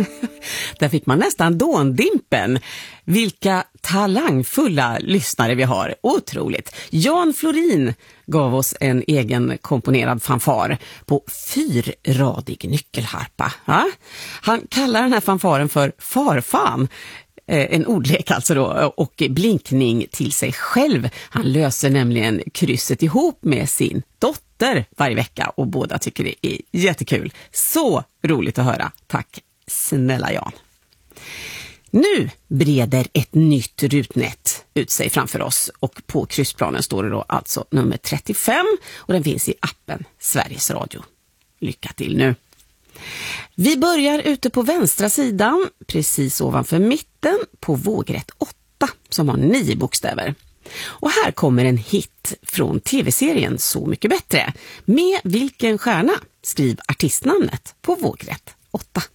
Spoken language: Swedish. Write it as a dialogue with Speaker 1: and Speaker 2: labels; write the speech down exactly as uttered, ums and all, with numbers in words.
Speaker 1: Där fick man nästan dåndimpen. Vilka talangfulla lyssnare vi har. Otroligt. Jan Florin gav oss en egen komponerad fanfar på fyrradig nyckelharpa. Ja? Han kallar den här fanfaren för farfan. En ordlek alltså då, och blinkning till sig själv. Han löser nämligen krysset ihop med sin dotter varje vecka och båda tycker det är jättekul. Så roligt att höra. Tack snälla Jan. Nu breder ett nytt rutnät ut sig framför oss och på kryssplanen står det då alltså nummer trettiofem och den finns i appen Sveriges Radio. Lycka till nu! Vi börjar ute på vänstra sidan, precis ovanför mitten på vågrätt åtta som har nio bokstäver. Och här kommer en hit från tv-serien Så mycket bättre. Med vilken stjärna? Skriv artistnamnet på vågrätt åtta.